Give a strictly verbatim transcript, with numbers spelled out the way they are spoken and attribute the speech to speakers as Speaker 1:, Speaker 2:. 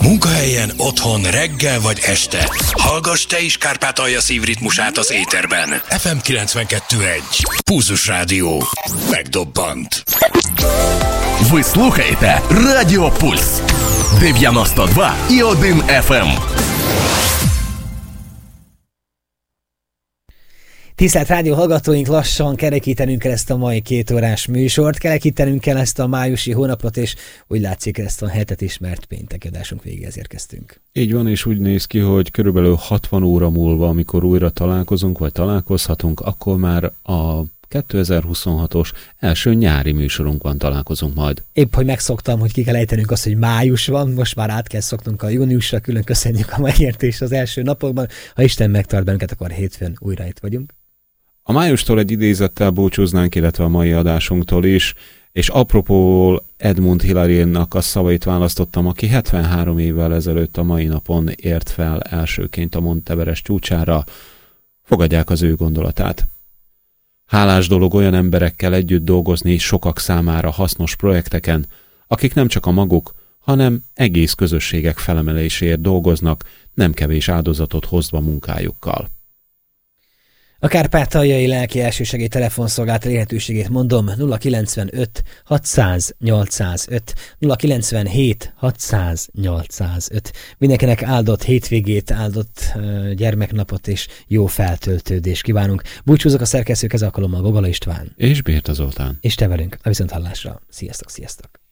Speaker 1: Munkahelyen, otthon, reggel vagy este. Hallgass te is Kárpátalja szívritmusát az éterben. ef em kilencvenkettő egy. Pulzus Rádió. Megdobbant.
Speaker 2: Ви слухаєте Радіо Пульс дев'яносто два і один еф ем.
Speaker 3: Tisztelt rádió hallgatóink, lassan kerekítenünk kell ezt a mai két órás műsort, kerekítenünk kell ezt a májusi hónapot, és úgy látszik ezt a hetet is, mert pénteki adásunk végéhez érkeztünk.
Speaker 4: Így van, és úgy néz ki, hogy körülbelül hatvan óra múlva, amikor újra találkozunk, vagy találkozhatunk, akkor már a kétezer-huszonhatos első nyári műsorunkban találkozunk majd.
Speaker 3: Épp, hogy megszoktam, hogy ki kell ejtenünk azt, hogy május van, most már át kell szoknunk a júniusra, külön köszönjük a megértést az első napokban. Ha Isten megtart bennünket, akkor hétfőn újra itt vagyunk.
Speaker 4: A májustól egy idézettel búcsúznánk, illetve a mai adásunktól is, és apropó Edmund Hillary-nak a szavait választottam, aki hetvenhárom évvel ezelőtt a mai napon ért fel elsőként a Mount Everest csúcsára. Fogadják az ő gondolatát. Hálás dolog olyan emberekkel együtt dolgozni sokak számára hasznos projekteken, akik nem csak a maguk, hanem egész közösségek felemeléséért dolgoznak, nem kevés áldozatot hozva munkájukkal.
Speaker 3: A Kárpátaljai Lelki Elsősegély telefonszolgálat lehetőségét mondom: nulla kilencvenöt hatszáz nyolcszázöt, nulla kilencvenhét hatszáz nyolcszázöt. Mindenkinek áldott hétvégét, áldott uh, gyermeknapot és jó feltöltődést kívánunk. Búcsúzok a szerkesztők, ez alkalommal Gogola István.
Speaker 4: És Bérta Zoltán.
Speaker 3: És te velünk a viszonthallásra. Sziasztok, sziasztok!